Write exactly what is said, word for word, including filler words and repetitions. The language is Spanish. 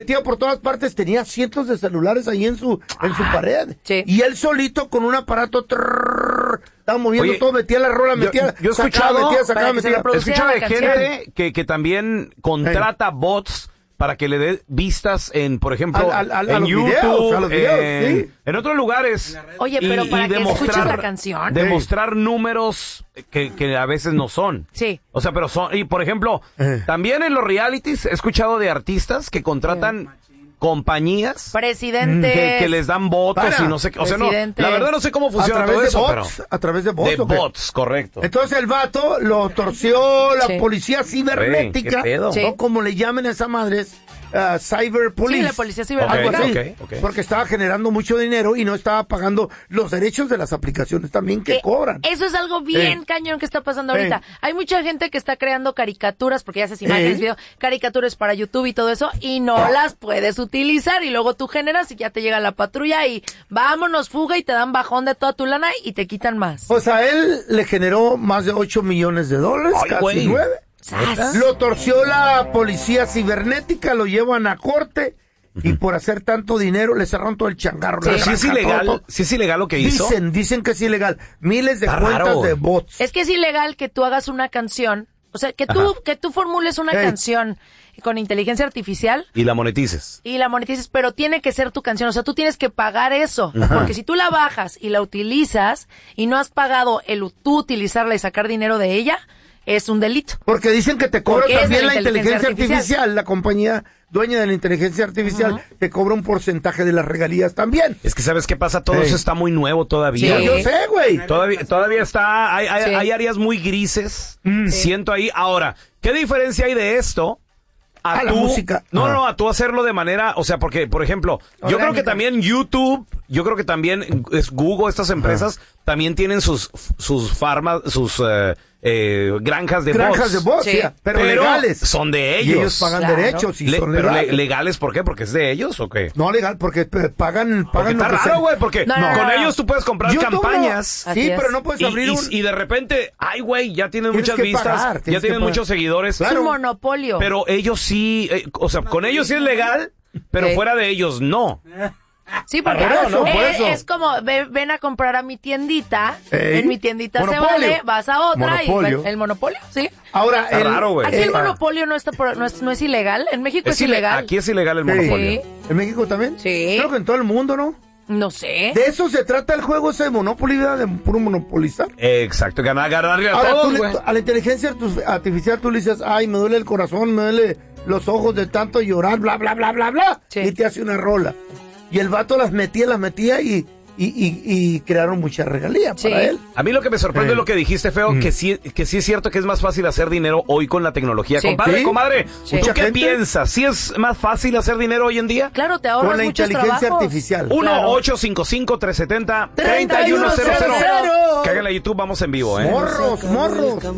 metía por todas partes, tenía cientos de celulares ahí en su en su pared. Sí. Y él solito con un aparato trrr, estaba moviendo Oye, todo, metía la rola, metía, yo he sacaba, escuchado, metía, sacaba, para que se metía. reproduciera escucho la de canción. gente que, que también contrata bots para que le dé vistas en, por ejemplo, Al- al- a en los YouTube, videos, a los videos, en, sí. en otros lugares. Oye, pero para que escuches la canción. Demostrar números que, que a veces no son. Sí. O sea, pero son, y por ejemplo, Eh. también en los realities he escuchado de artistas que contratan compañías Presidentes. que, que les dan votos Para. y no sé qué. O sea, no, Presidentes. la verdad no sé cómo A funciona través todo de eso, bots, pero... a través de bots. De ¿o qué? bots, correcto. Entonces el vato lo torció la Sí. policía cibernética, ¿qué pedo? ¿no? Sí. Como le llamen a esa madre, uh, cyber police. Sí, la policía cibernética. Algo así, Ok, ok, ok. porque estaba generando mucho dinero y no estaba pagando los derechos de las aplicaciones también que Eh, cobran. Eso es algo bien Eh. cañón que está pasando ahorita. Eh. Hay mucha gente que está creando caricaturas, porque ya haces imágenes, Eh. video, caricaturas para YouTube y todo eso, y no las puedes utilizar. Y luego tú generas y ya te llega la patrulla y vámonos, fuga, y te dan bajón de toda tu lana y te quitan más. O sea, él le generó más de ocho millones de dólares, Ay, casi güey. nueve. ¿Sas? Lo torció la policía cibernética, lo llevan a corte y por hacer tanto dinero le cerraron todo el changarro. Pero la si es granja, ilegal, todo, todo. si es ilegal lo que hizo. Dicen, dicen que es ilegal. Miles de Está cuentas raro. de bots. Es que es ilegal que tú hagas una canción, o sea, que tú, Ajá. que tú formules una Ey. canción con inteligencia artificial Y la monetices. y la monetices, pero tiene que ser tu canción, o sea, tú tienes que pagar eso, porque si tú la bajas y la utilizas y no has pagado el tú utilizarla y sacar dinero de ella, es un delito. Porque dicen que te cobra Porque es de también la la inteligencia inteligencia artificial. artificial. La compañía dueña de la inteligencia artificial te cobra un porcentaje de las regalías también. Es que ¿sabes qué pasa? Todo Ey. eso está muy nuevo todavía. Sí. Yo sé, güey. Todavía, todavía está, hay, hay, Sí. hay áreas muy grises, Mm. siento ahí. Ahora, ¿qué diferencia hay de esto a, A la tú? música. No, Ajá. no, a tú hacerlo de manera, o sea, porque, por ejemplo, yo creo que Orgánica. también YouTube, yo creo que también es Google, estas empresas, también tienen sus, sus farmas, sus eh, eh, granjas de Granjas bots. de bots, Sí. ya, pero, Pero legales. son de Y ellos. ellos pagan Claro. derechos y Le- son pero le- legales. legales, ¿por qué? ¿Porque es de ellos o qué? No legal, porque eh, pagan, Porque pagan está lo que raro, sea. güey, porque No, no, con no. ellos tú puedes comprar YouTube no. campañas. Así Sí, es. pero no puedes Y, abrir y- un... y de repente, ay, güey, ya tienen Tienes muchas que vistas, pagar, ya tienes que tienen pagar. muchos seguidores. Claro. Es un monopolio. Pero ellos sí, eh, o sea, con ellos sí es legal, pero Sí. fuera de ellos no. Sí, porque Por eso, eh, por eso. es como, ve- ven a comprar a mi tiendita, Ey. en mi tiendita Monopolio. se vale, vas a otra Monopolio. y el monopolio, ¿sí? Ahora, Está raro, güey. Aquí el Eh, monopolio no está por- no es, no es ilegal, en México es, Es ile- ilegal. Aquí es ilegal el Sí. monopolio. ¿En México también? Sí. Creo que en todo el mundo, ¿no? No sé. De eso se trata el juego ese de Monopoly, ¿verdad? De puro monopolizar. Exacto, ganar, ganarle a Ahora, tú todos, le- güey. a la inteligencia artu- artificial tú le dices, ay, me duele el corazón, me duele los ojos de tanto llorar, bla, bla, bla, bla, bla. Sí. Y te hace una rola. Y el vato las metía, las metía y, y, y, y crearon mucha regalía Sí. para él. A mí lo que me sorprende Eh. es lo que dijiste, Feo, Mm. que sí que sí es cierto que es más fácil hacer dinero hoy con la tecnología. Sí. Compadre, Sí. comadre, Sí. ¿tú Mucha qué gente. piensas? ¿Sí es más fácil hacer dinero hoy en día? Claro, te ahorras Con la muchos inteligencia trabajos. artificial. uno ocho cinco cinco tres siete cero tres uno cero cero. treinta y uno cero cero. Cáganle a YouTube, vamos en vivo, ¿eh? Morros, morros.